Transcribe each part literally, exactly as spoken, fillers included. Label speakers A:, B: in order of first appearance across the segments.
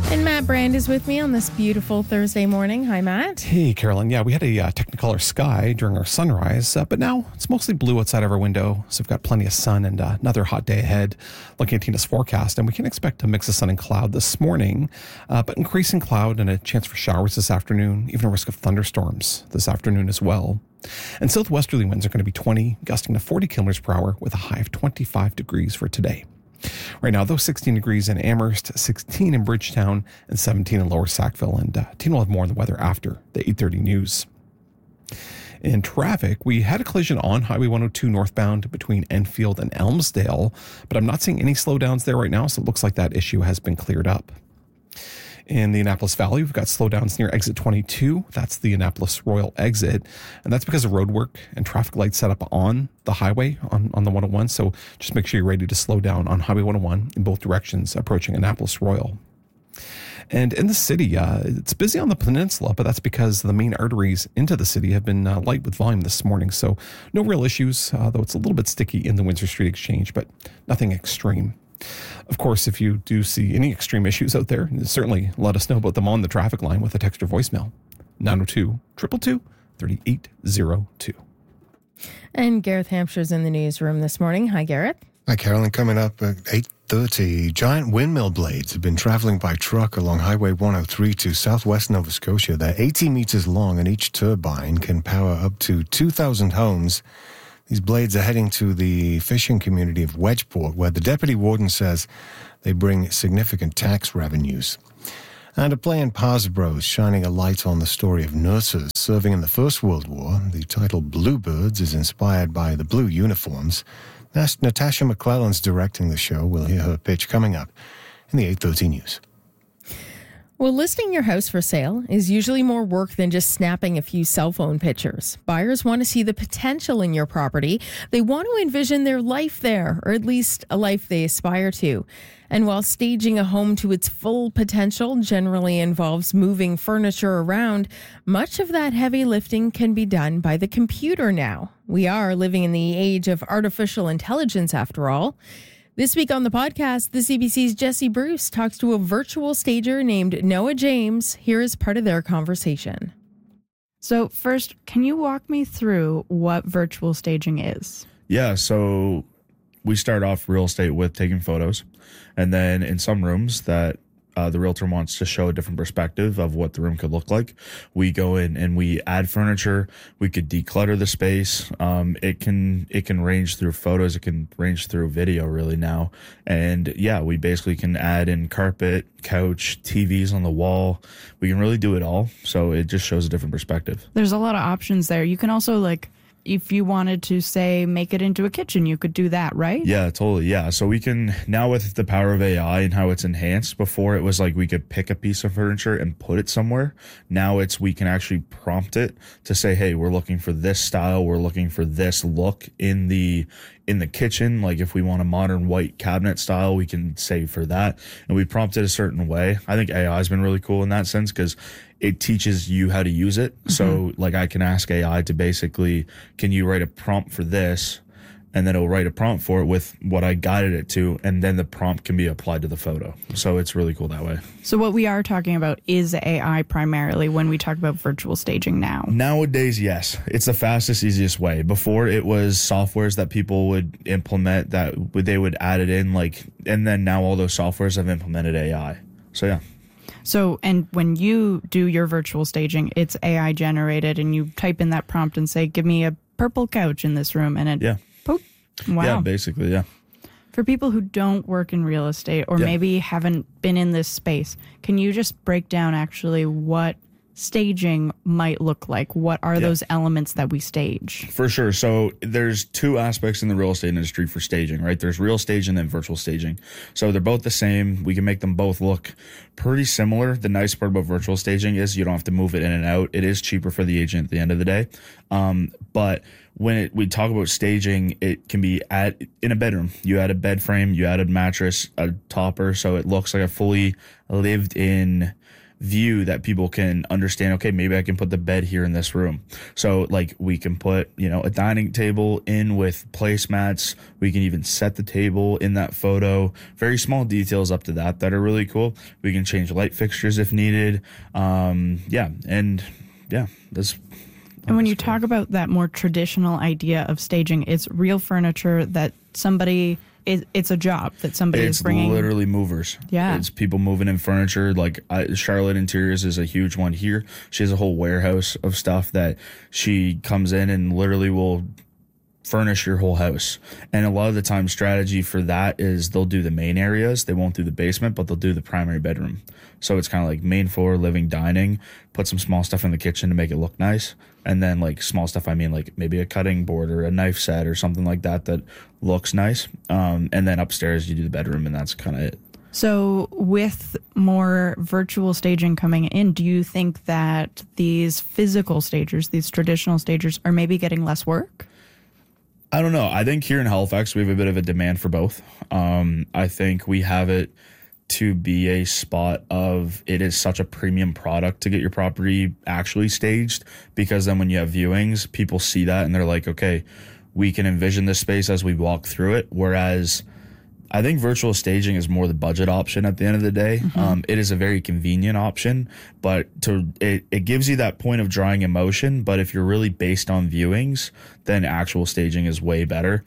A: And Matt Brand is with me on this beautiful Thursday morning. Hi, Matt.
B: Hey, Carolyn. Yeah, we had a uh, Technicolor sky during our sunrise, uh, but now it's mostly blue outside of our window. So we've got plenty of sun and uh, another hot day ahead. Looking at Tina's forecast, and we can expect a mix of sun and cloud this morning, uh, but increasing cloud and a chance for showers this afternoon, even a risk of thunderstorms this afternoon as well. And southwesterly winds are going to be twenty, gusting to forty kilometers per hour with a high of twenty-five degrees for today. Right now, though, sixteen degrees in Amherst, sixteen in Bridgetown, and seventeen in Lower Sackville. And uh, Tina will have more on the weather after the eight thirty news. In traffic, we had a collision on Highway one oh two northbound between Enfield and Elmsdale, but I'm not seeing any slowdowns there right now, so it looks like that issue has been cleared up. In the Annapolis Valley, we've got slowdowns near exit twenty-two. That's the Annapolis Royal exit. And that's because of road work and traffic lights set up on the highway on, on the one oh one. So just make sure you're ready to slow down on Highway one oh one in both directions approaching Annapolis Royal. And in the city, uh, it's busy on the peninsula, but that's because the main arteries into the city have been uh, light with volume this morning. So no real issues, uh, though it's a little bit sticky in the Windsor Street Exchange, but nothing extreme. Of course, if you do see any extreme issues out there, certainly let us know about them on the traffic line with a text or voicemail. nine oh two, two two two, three eight oh two.
A: And Gareth Hampshire's in the newsroom this morning. Hi, Gareth.
C: Hi, Carolyn. Coming up at eight thirty, giant windmill blades have been traveling by truck along Highway one oh three to southwest Nova Scotia. They're eighty meters long, and each turbine can power up to two thousand homes. These blades are heading to the fishing community of Wedgeport, where the deputy warden says they bring significant tax revenues. And a play in Parsbro is shining a light on the story of nurses serving in the First World War. The title Bluebirds is inspired by the blue uniforms. Natasha McClellan's directing the show. We'll hear her pitch coming up in the eight thirty news.
A: Well, listing your house for sale is usually more work than just snapping a few cell phone pictures. Buyers want to see the potential in your property. They want to envision their life there, or at least a life they aspire to. And while staging a home to its full potential generally involves moving furniture around, much of that heavy lifting can be done by the computer now. We are living in the age of artificial intelligence, after all. This week on the podcast, the C B C's Jesse Bruce talks to a virtual stager named Noah James. Here is part of their conversation.
D: So first, can you walk me through what virtual staging is?
E: Yeah, so we start off real estate with taking photos. And then in some rooms that uh, the realtor wants to show a different perspective of what the room could look like, we go in and we add furniture. We could declutter the space. Um, it can it can range through photos. It can range through video really now. And yeah, we basically can add in carpet, couch, T Vs on the wall. We can really do it all. So it just shows a different perspective.
D: There's a lot of options there. You can also, like, if you wanted to, say, make it into a kitchen, you could do that, right?
E: Yeah, totally. Yeah. So we can, now with the power of A I and how it's enhanced, before it was like we could pick a piece of furniture and put it somewhere. Now it's, we can actually prompt it to say, hey, we're looking for this style. We're looking for this look in the, in the kitchen. Like if we want a modern white cabinet style, we can say for that. And we prompt it a certain way. I think A I has been really cool in that sense because it teaches you how to use it. Mm-hmm. So like I can ask A I to basically, can you write a prompt for this? And then it'll write a prompt for it with what I guided it to. And then the prompt can be applied to the photo. So it's really cool that way.
D: So what we are talking about is A I primarily when we talk about virtual staging now.
E: Nowadays, yes. It's the fastest, easiest way. Before it was softwares that people would implement that they would add it in, like, and then now all those softwares have implemented A I. So yeah.
D: So, and when you do your virtual staging, it's A I generated and you type in that prompt and say, give me a purple couch in this room. And it,
E: yeah.
D: Poop. Wow.
E: Yeah, basically, yeah.
D: For people who don't work in real estate or
E: yeah.
D: maybe haven't been in this space, can you just break down actually what staging might look like? What are yeah. those elements that we stage?
E: For sure. So there's two aspects in the real estate industry for staging, right? There's real staging and then virtual staging. So they're both the same. We can make them both look pretty similar. The nice part about virtual staging is you don't have to move it in and out. It is cheaper for the agent at the end of the day. Um, but when it, we talk about staging, it can be at in a bedroom. You add a bed frame, you add a mattress, a topper, so it looks like a fully lived in view that people can understand, okay, maybe I can put the bed here in this room. So like we can put, you know, a dining table in with placemats. We can even set the table in that photo. Very small details up to that that are really cool. We can change light fixtures if needed. Um, yeah. And yeah, that's.
D: And when you talk about that more traditional idea of staging, it's real furniture that somebody, it, it's a job that somebody
E: it's
D: is bringing.
E: It's literally movers.
D: Yeah.
E: It's people moving in furniture. Like I, Charlotte Interiors is a huge one here. She has a whole warehouse of stuff that she comes in and literally will furnish your whole house. And a lot of the time strategy for that is they'll do the main areas. They won't do the basement, but they'll do the primary bedroom. So it's kind of like main floor, living, dining, put some small stuff in the kitchen to make it look nice. And then like small stuff, I mean like maybe a cutting board or a knife set or something like that that looks nice. Um, and then upstairs you do the bedroom, and that's kind of it.
D: So with more virtual staging coming in, do you think that these physical stagers, these traditional stagers, are maybe getting less work?
E: I don't know. I think here in Halifax, we have a bit of a demand for both. Um, I think we have it to be a spot of it is such a premium product to get your property actually staged, because then when you have viewings, people see that and they're like, okay, we can envision this space as we walk through it. Whereas I think virtual staging is more the budget option at the end of the day. Mm-hmm. Um, it is a very convenient option, but to it, it gives you that point of drawing emotion. But if you're really based on viewings, then actual staging is way better.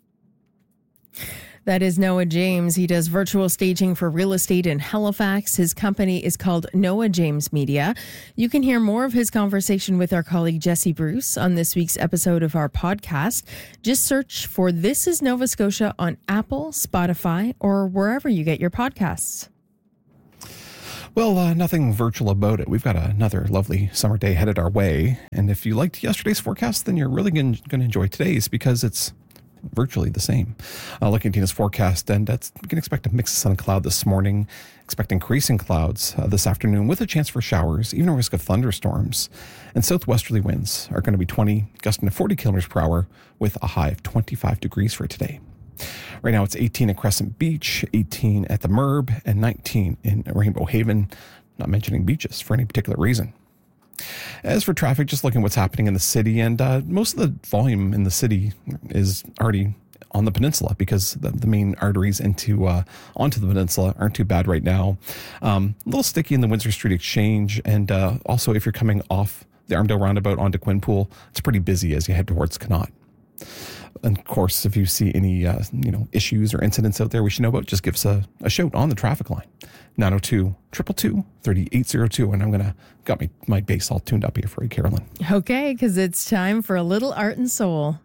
A: That is Noah James. He does virtual staging for real estate in Halifax. His company is called Noah James Media. You can hear more of his conversation with our colleague Jesse Bruce on this week's episode of our podcast. Just search for This is Nova Scotia on Apple, Spotify, or wherever you get your podcasts.
B: Well, uh, nothing virtual about it. We've got another lovely summer day headed our way. And if you liked yesterday's forecast, then you're really going to enjoy today's, because it's virtually the same. Uh, looking at Tina's forecast, and that's, we can expect a mix of sun and cloud this morning. Expect increasing clouds uh, this afternoon with a chance for showers, even a risk of thunderstorms. And southwesterly winds are going to be twenty, gusting to forty kilometers per hour with a high of twenty-five degrees for today. Right now it's eighteen at Crescent Beach, eighteen at the Merb, and nineteen in Rainbow Haven, not mentioning beaches for any particular reason. As for traffic, just looking at what's happening in the city, and uh, most of the volume in the city is already on the peninsula, because the, the main arteries into uh, onto the peninsula aren't too bad right now. Um, a little sticky in the Windsor Street Exchange, and uh, also if you're coming off the Armdale Roundabout onto Quinpool, it's pretty busy as you head towards Connaught. And of course, if you see any uh, you know issues or incidents out there we should know about, just give us a, a shout on the traffic line, nine oh two, two two two, three eight oh two. And I'm going to got my, my bass all tuned up here for you, Carolyn.
A: Okay, because it's time for a little art and soul.